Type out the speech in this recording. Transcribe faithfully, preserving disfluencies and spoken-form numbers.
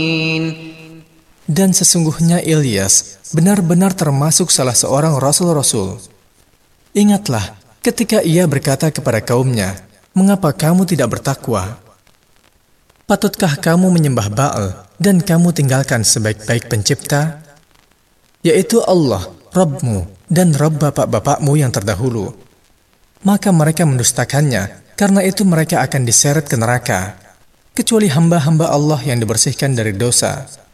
Dan sesungguhnya Ilyas benar-benar termasuk salah seorang rasul-rasul. Ingatlah ketika ia berkata kepada kaumnya, "Mengapa kamu tidak bertakwa? Patutkah kamu menyembah Baal dan kamu tinggalkan sebaik-baik pencipta, yaitu Allah, Rabbmu dan Rabb bapak-bapakmu yang terdahulu?" Maka mereka mendustakannya, karena itu mereka akan diseret ke neraka, kecuali hamba-hamba Allah yang dibersihkan dari dosa.